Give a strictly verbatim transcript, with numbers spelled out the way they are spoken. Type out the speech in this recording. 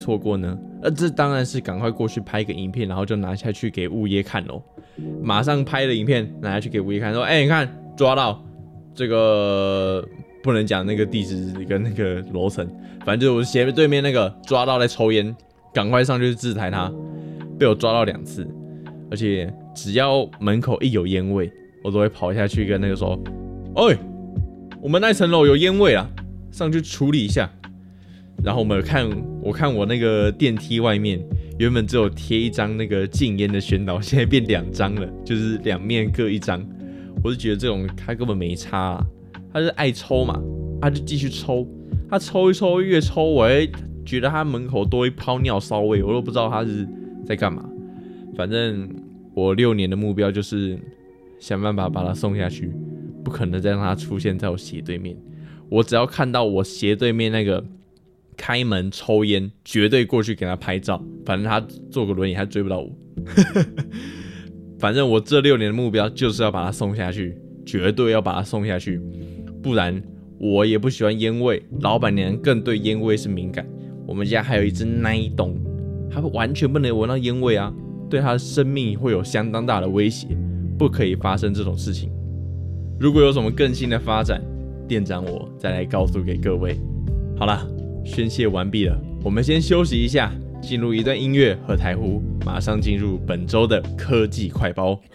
错过呢？呃，这当然是赶快过去拍个影片，然后就拿下去给物业看咯。马上拍了影片拿下去给物业看，说：“哎、欸，你看抓到这个，不能讲那个地址跟那个楼层，反正就是我斜对面那个抓到在抽烟，赶快上去制裁他。被我抓到两次，而且只要门口一有烟味，我都会跑下去跟那个说：‘哎，我们那层楼有烟味啊，上去处理一下。’然后我们看，我看我那个电梯外面。”原本只有贴一张那个禁烟的宣导，现在变两张了，就是两面各一张。我就觉得这种他根本没差、啊，他是爱抽嘛，他就继续抽，他抽一抽，越抽我还觉得他门口多一泡尿骚味，我都不知道他是在干嘛。反正我六年的目标就是想办法把他送下去，不可能再让他出现在我斜对面。我只要看到我斜对面那个。开门抽烟，绝对过去给他拍照。反正他坐个轮椅，他追不到我。反正我这六年的目标就是要把他送下去，绝对要把他送下去。不然我也不喜欢烟味，老板娘更对烟味是敏感。我们家还有一只奶东，他完全不能闻到烟味啊，对他的生命会有相当大的威胁，不可以发生这种事情。如果有什么更新的发展，店长我再来告诉给各位。好啦。宣泄完毕了，我们先休息一下，进入一段音乐和台呼，马上进入本周的科技快报。